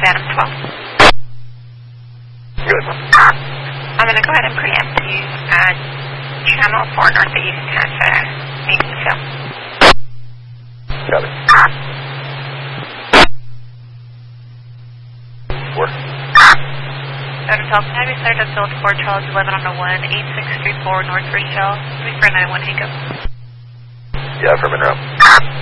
Adam 12. Good. I'm going to go ahead and preempt you. Channel 4 Northeast has needs to fill. Got it. 4. Adam 12, can I be cleared to fill 4 Charles 11 on the 1, 8634 North Rochelle? Please for 91 hang up. Yeah, affirmative.